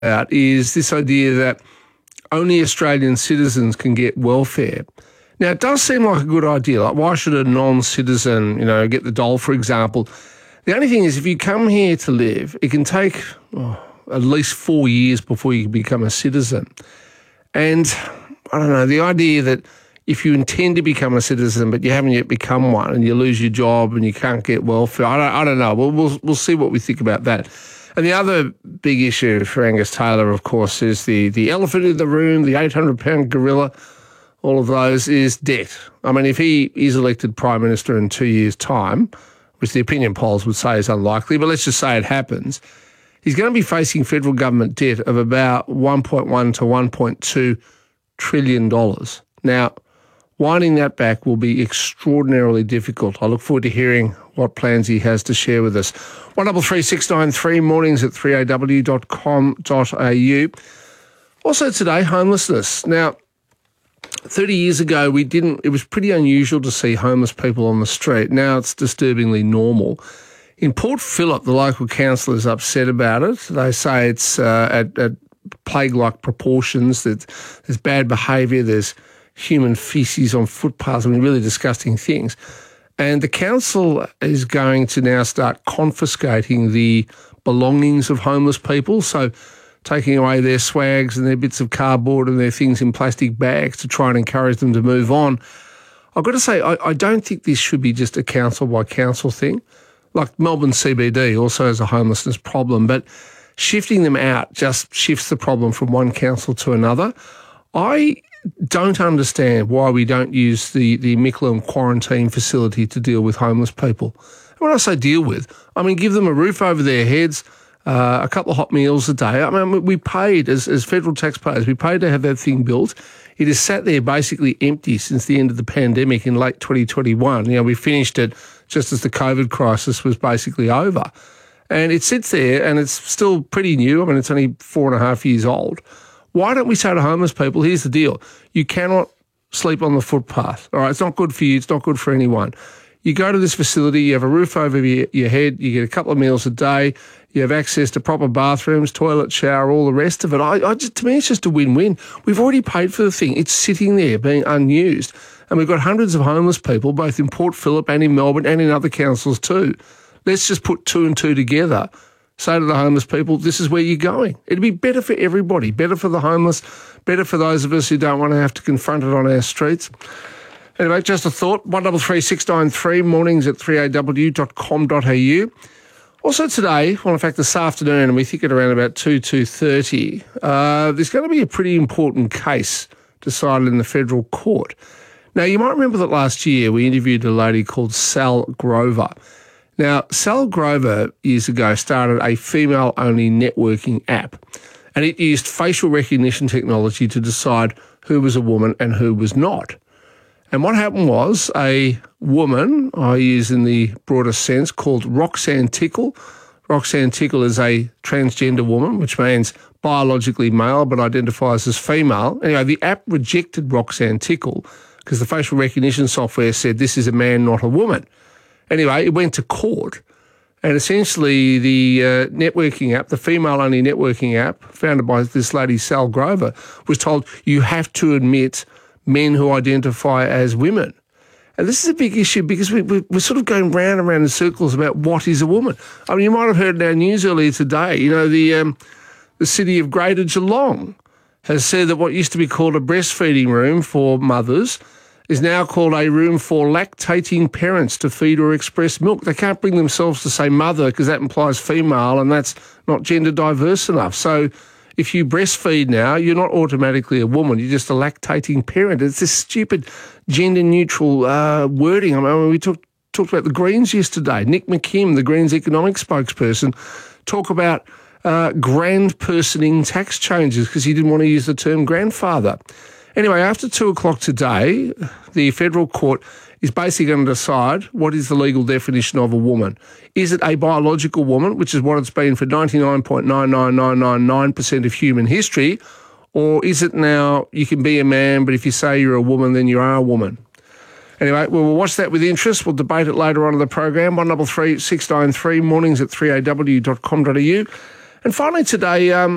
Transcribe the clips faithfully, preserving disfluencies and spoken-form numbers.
about is this idea that only Australian citizens can get welfare. Now, it does seem like a good idea. Like, why should a non-citizen, you know, get the dole, for example? The only thing is, if you come here to live, it can take oh, at least four years before you can become a citizen. And I don't know, the idea that if you intend to become a citizen but you haven't yet become one and you lose your job and you can't get welfare, I don't, I don't know. We'll, we'll, we'll see what we think about that. And the other big issue for Angus Taylor, of course, is the, the elephant in the room, the eight hundred pound gorilla, all of those, is debt. I mean, if he is elected Prime Minister in two years' time, which the opinion polls would say is unlikely, but let's just say it happens, he's going to be facing federal government debt of about one point one to one point two trillion dollars. Now, winding that back will be extraordinarily difficult. I look forward to hearing what plans he has to share with us. one three three six nine three, mornings at three a w dot com dot a u. Also today, homelessness. Now, thirty years ago, we didn't. It was pretty unusual to see homeless people on the street. Now it's disturbingly normal. In Port Phillip, the local council is upset about it. They say it's uh, at, at plague-like proportions, that there's bad behaviour, there's human faeces on footpaths, I mean, really disgusting things. And the council is going to now start confiscating the belongings of homeless people, so taking away their swags and their bits of cardboard and their things in plastic bags to try and encourage them to move on. I've got to say, I, I don't think this should be just a council-by-council thing. Like Melbourne C B D also has a homelessness problem, but shifting them out just shifts the problem from one council to another. I don't understand why we don't use the, the Mickleham quarantine facility to deal with homeless people. When I say deal with, I mean give them a roof over their heads, uh, a couple of hot meals a day. I mean, we paid, as, as federal taxpayers, we paid to have that thing built. It has sat there basically empty since the end of the pandemic in late twenty twenty-one. You know, we finished it just as the COVID crisis was basically over. And it sits there and it's still pretty new. I mean, it's only four and a half years old. Why don't we say to homeless people, here's the deal, you cannot sleep on the footpath, all right? It's not good for you, it's not good for anyone. You go to this facility, you have a roof over your, your head, you get a couple of meals a day, you have access to proper bathrooms, toilet, shower, all the rest of it. I, I just, to me, it's just a win-win. We've already paid for the thing. It's sitting there being unused. And we've got hundreds of homeless people, both in Port Phillip and in Melbourne and in other councils too. Let's just put two and two together. Say to the homeless people, this is where you're going. It'd be better for everybody, better for the homeless, better for those of us who don't want to have to confront it on our streets. Anyway, just a thought, one three three six nine three, mornings at three a w dot com dot a u. Also today, well, in fact, this afternoon, and we think at around about two, two thirty, uh, there's going to be a pretty important case decided in the federal court. Now, you might remember that last year we interviewed a lady called Sal Grover. Now, Sal Grover years ago started a female-only networking app, and it used facial recognition technology to decide who was a woman and who was not. And what happened was a woman, I use in the broader sense, called Roxanne Tickle. Roxanne Tickle is a transgender woman, which means biologically male but identifies as female. Anyway, the app rejected Roxanne Tickle because the facial recognition software said this is a man, not a woman. Anyway, it went to court, and essentially the uh, networking app, the female-only networking app founded by this lady, Sal Grover, was told you have to admit men who identify as women. And this is a big issue because we, we, we're sort of going round and round in circles about what is a woman. I mean, you might have heard in our news earlier today, you know, the um, the city of Greater Geelong has said that what used to be called a breastfeeding room for mothers is now called a room for lactating parents to feed or express milk. They can't bring themselves to say mother because that implies female and that's not gender diverse enough. So if you breastfeed now, you're not automatically a woman. You're just a lactating parent. It's this stupid gender-neutral uh, wording. I mean, we talk, talked about the Greens yesterday. Nick McKim, the Greens economic spokesperson, talk about uh, grand-personing tax changes because he didn't want to use the term grandfather. Anyway, after two o'clock today, the federal court is basically going to decide what is the legal definition of a woman. Is it a biological woman, which is what it's been for ninety-nine point nine nine nine nine nine percent of human history, or is it now you can be a man, but if you say you're a woman, then you are a woman? Anyway, we'll watch that with interest. We'll debate it later on in the program. one three three six nine three, mornings at three a w dot com dot a u. And finally today, um,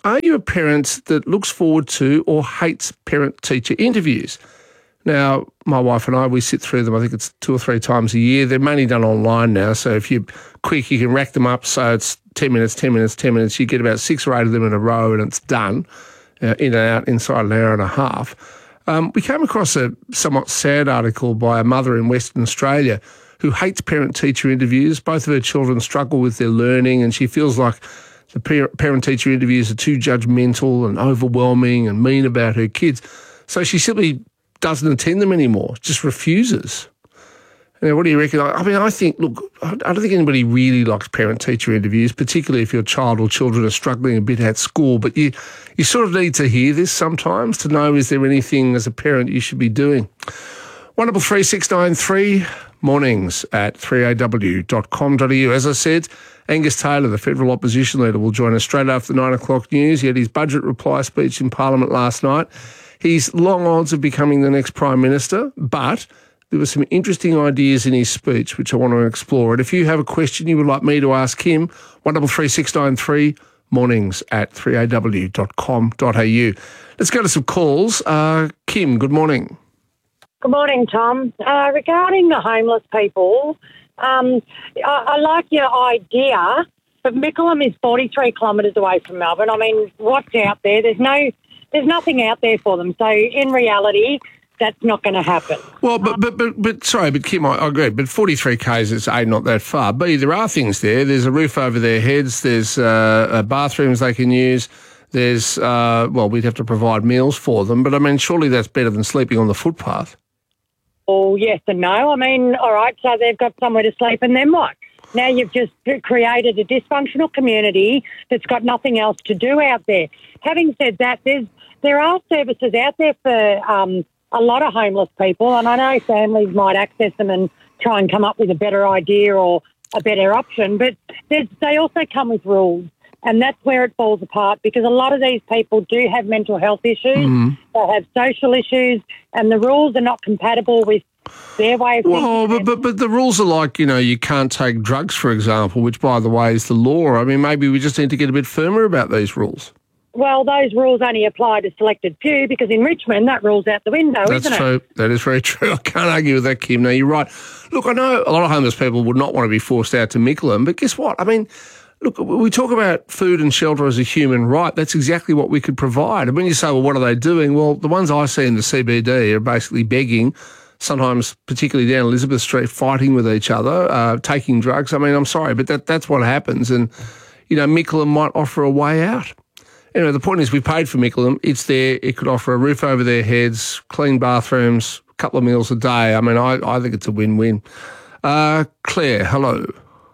are you a parent that looks forward to or hates parent-teacher interviews? Now, my wife and I, we sit through them, I think it's two or three times a year. They're mainly done online now, so if you're quick, you can rack them up. So it's ten minutes, ten minutes, ten minutes. You get about six or eight of them in a row and it's done, uh, in and out inside an hour and a half. Um, we came across a somewhat sad article by a mother in Western Australia who hates parent-teacher interviews. Both of her children struggle with their learning and she feels like the parent-teacher interviews are too judgmental and overwhelming and mean about her kids. So she simply doesn't attend them anymore, just refuses. Now, what do you reckon? I mean, I think, look, I don't think anybody really likes parent-teacher interviews, particularly if your child or children are struggling a bit at school. But you, you sort of need to hear this sometimes to know, is there anything as a parent you should be doing? one double three six nine three, mornings at three a w dot com dot a u. As I said, Angus Taylor, the federal opposition leader, will join us straight after the nine o'clock news. He had his budget reply speech in Parliament last night. He's long odds of becoming the next Prime Minister, but there were some interesting ideas in his speech which I want to explore. And if you have a question you would like me to ask him, one double three six nine three, mornings at three a w dot com dot a u. Let's go to some calls. Uh, Kim, good morning. Good morning, Tom. Uh, regarding the homeless people, um, I, I like your idea, but Mickleham is forty-three kilometres away from Melbourne. I mean, what's out there? There's no... There's nothing out there for them. So in reality, that's not going to happen. Well, but, but, but, but sorry, but Kim, I, I agree, but forty-three kays is A, not that far. B, there are things there. There's a roof over their heads. There's uh, bathrooms they can use. There's, uh, well, we'd have to provide meals for them. But, I mean, surely that's better than sleeping on the footpath. Well, yes and no. I mean, all right, so they've got somewhere to sleep and then what? Now you've just created a dysfunctional community that's got nothing else to do out there. Having said that, there's there are services out there for um, a lot of homeless people, and I know families might access them and try and come up with a better idea or a better option, but they also come with rules, and that's where it falls apart because a lot of these people do have mental health issues, mm-hmm. they have social issues, and the rules are not compatible with their way of thinking. Well, but, but, but the rules are like, you know, you can't take drugs, for example, which, by the way, is the law. I mean, maybe we just need to get a bit firmer about these rules. Well, those rules only apply to selected few because in Richmond, that rule's out the window, That's isn't true. it? That is very true. I can't argue with that, Kim. No, you're right. Look, I know a lot of homeless people would not want to be forced out to Mickleham, but guess what? I mean, look, we talk about food and shelter as a human right. That's exactly what we could provide. And when you say, well, what are they doing? Well, the ones I see in the C B D are basically begging, sometimes particularly down Elizabeth Street, fighting with each other, uh, taking drugs. I mean, I'm sorry, but that that's what happens. And, you know, Mickleham might offer a way out. Anyway, the point is we paid for Mickleham. It's there. It could offer a roof over their heads, clean bathrooms, a couple of meals a day. I mean, I, I think it's a win-win. Uh, Claire, hello.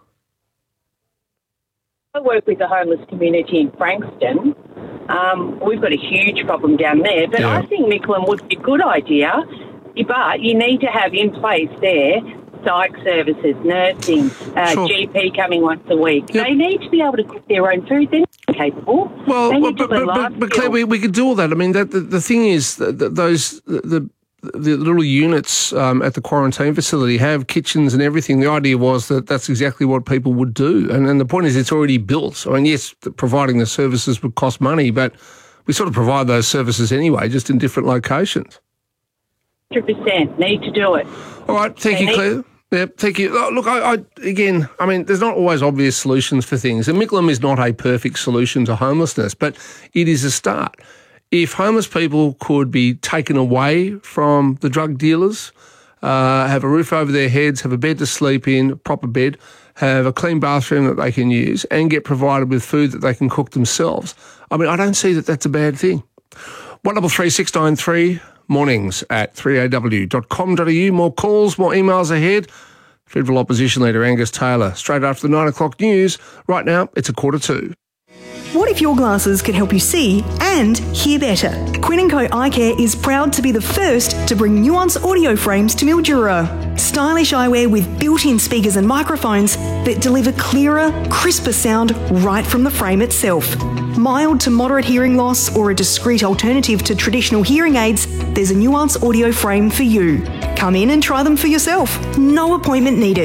I work with the homeless community in Frankston. Um, we've got a huge problem down there, but yeah. I think Mickleham would be a good idea, but you need to have in place there psych services, nursing, uh, sure. G P coming once a week. Yep. They need to be able to cook their own food. They're not capable. Well, well but, but, but, but Claire, we, we could do all that. I mean, that the, the thing is, that those the the little units um, at the quarantine facility have kitchens and everything. The idea was that that's exactly what people would do. And, and the point is it's already built. I mean, yes, providing the services would cost money, but we sort of provide those services anyway, just in different locations. one hundred percent need to do it. All right, thank they you, Claire. Yeah, thank you. Look, I, I again, I mean, there's not always obvious solutions for things. And Mickleham is not a perfect solution to homelessness, but it is a start. If homeless people could be taken away from the drug dealers, uh, have a roof over their heads, have a bed to sleep in, a proper bed, have a clean bathroom that they can use, and get provided with food that they can cook themselves, I mean, I don't see that that's a bad thing. one double three six nine three, mornings at three a w dot com dot a u. More calls, more emails ahead. Federal Opposition Leader Angus Taylor, straight after the nine o'clock news. Right now, it's a quarter two. What if your glasses could help you see and hear better? Quinn and Co Eye Care is proud to be the first to bring Nuance audio frames to Mildura. Stylish eyewear with built-in speakers and microphones that deliver clearer, crisper sound right from the frame itself. Mild to moderate hearing loss or a discreet alternative to traditional hearing aids, there's a Nuance audio frame for you. Come in and try them for yourself. No appointment needed.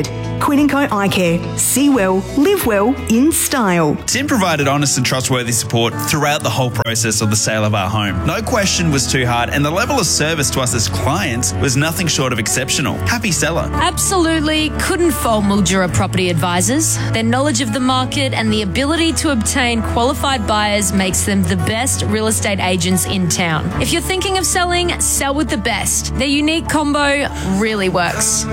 Quinn and Co Eye Care. See well, live well, in style. Tim provided honest and trustworthy support throughout the whole process of the sale of our home. No question was too hard, and the level of service to us as clients was nothing short of exceptional. Happy seller. Absolutely couldn't fault Mildura Property Advisors. Their knowledge of the market and the ability to obtain qualified buyers makes them the best real estate agents in town. If you're thinking of selling, sell with the best. Their unique combo really works.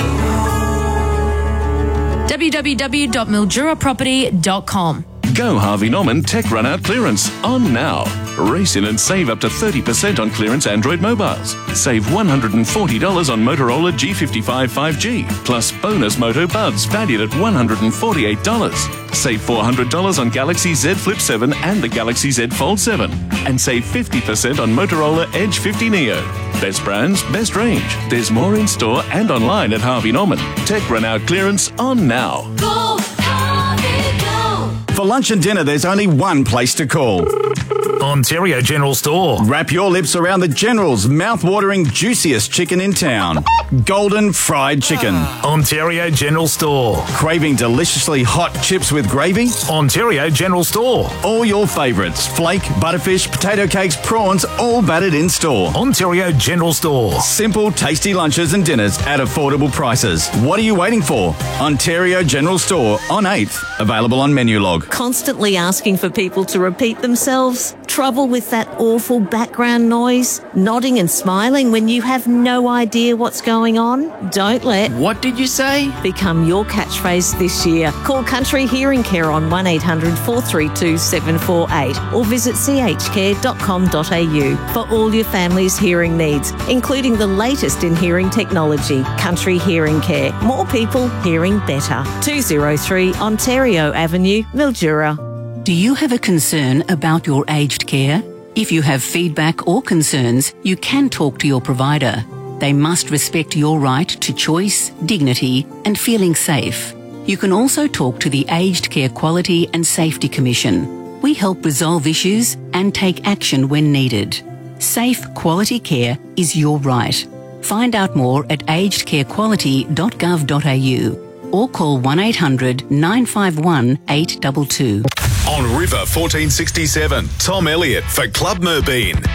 w w w dot mildura property dot com. Go Harvey Norman Tech Run Out Clearance on now. Race in and save up to thirty percent on clearance Android mobiles. Save one hundred forty dollars on Motorola G fifty-five five G, plus bonus Moto Buds valued at one hundred forty-eight dollars. Save four hundred dollars on Galaxy Z Flip seven and the Galaxy Z Fold seven. And save fifty percent on Motorola Edge fifty Neo. Best brands, best range. There's more in store and online at Harvey Norman. Tech Run Out Clearance on now. Go, Harvey, go! For lunch and dinner, there's only one place to call. Ontario General Store. Wrap your lips around the General's mouth-watering, juiciest chicken in town. Golden fried chicken. Ontario General Store. Craving deliciously hot chips with gravy? Ontario General Store. All your favourites. Flake, butterfish, potato cakes, prawns, all battered in store. Ontario General Store. Simple, tasty lunches and dinners at affordable prices. What are you waiting for? Ontario General Store on eighth. Available on menu log. Constantly asking for people to repeat themselves? Trouble with that awful background noise? Nodding and smiling when you have no idea what's going on? Don't let What did you say? become your catchphrase this year. Call Country Hearing Care on one eight hundred four three two seven four eight or visit c h care dot com dot a u for all your family's hearing needs, including the latest in hearing technology. Country Hearing Care. More people hearing better. two oh three Ontario Avenue, Mildura. Do you have a concern about your aged care? If you have feedback or concerns, you can talk to your provider. They must respect your right to choice, dignity, and feeling safe. You can also talk to the Aged Care Quality and Safety Commission. We help resolve issues and take action when needed. Safe, quality care is your right. Find out more at aged care quality dot gov dot a u or call one eight hundred nine five one eight two two. On River fourteen sixty-seven, Tom Elliott for Club Merbeen.